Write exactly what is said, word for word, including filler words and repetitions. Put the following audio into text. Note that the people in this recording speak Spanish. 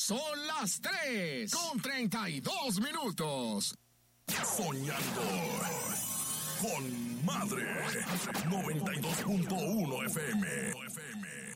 Son las tres con treinta y dos minutos. Soñando con Madre noventa y dos punto uno F M.